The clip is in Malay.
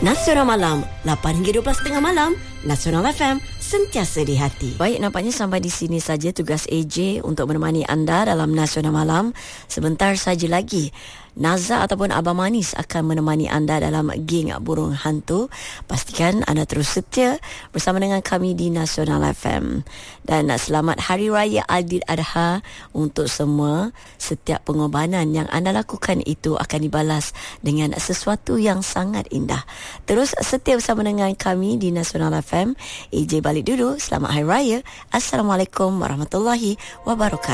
Nasional Malam 8 hingga 12 tengah malam. Nasional FM, sentiasa di hati. Baik, nampaknya sampai di sini saja tugas AJ untuk menemani anda dalam Nasional Malam. Sebentar saja lagi Naza ataupun Abang Manis akan menemani anda dalam geng Burung Hantu. Pastikan anda terus setia bersama dengan kami di Nasional FM. Dan selamat Hari Raya Aidiladha untuk semua. Setiap pengorbanan yang anda lakukan itu akan dibalas dengan sesuatu yang sangat indah. Terus setia bersama dengan kami di Nasional FM. AJ balik dulu. Selamat Hari Raya. Assalamualaikum warahmatullahi wabarakatuh.